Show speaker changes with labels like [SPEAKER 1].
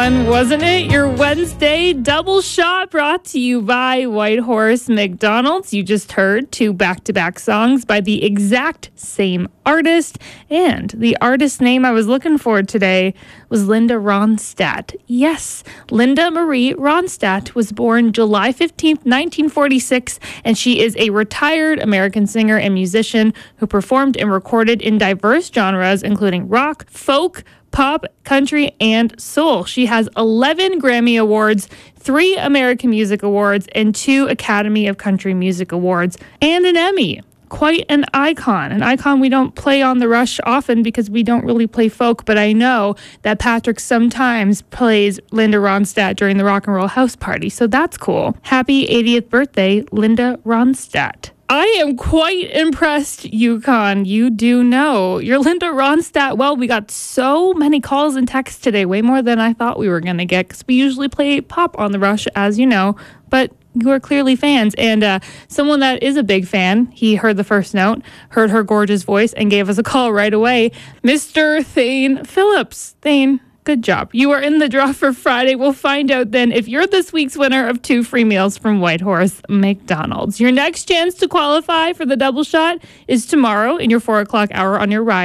[SPEAKER 1] Fun, wasn't it? Your Wednesday double shot brought to you by Whitehorse McDonald's. You just heard two back-to-back songs by the exact same artist. And the artist name I was looking for today was Linda Ronstadt. Yes, Linda Marie Ronstadt was born July 15th, 1946, and she is a retired American singer and musician who performed and recorded in diverse genres, including rock, folk, pop, country, and soul. She has 11 Grammy Awards, 3 American Music Awards, and 2 Academy of Country Music Awards, and an Emmy. Quite an icon we don't play on The Rush often because we don't really play folk, but I know that Patrick sometimes plays Linda Ronstadt during the Rock and Roll House Party, so that's cool. Happy 80th birthday, Linda Ronstadt. I am quite impressed, Yukon. You do know. You're Linda Ronstadt. Well, we got so many calls and texts today, way more than I thought we were going to get, because we usually play pop on The Rush, as you know, but you are clearly fans. And someone that is a big fan, he heard the first note, heard her gorgeous voice, and gave us a call right away. Mr. Thane Phillips. Thane, good job. You are in the draw for Friday. We'll find out then if you're this week's winner of 2 free meals from Whitehorse McDonald's. Your next chance to qualify for the double shot is tomorrow in your 4 o'clock hour on your ride.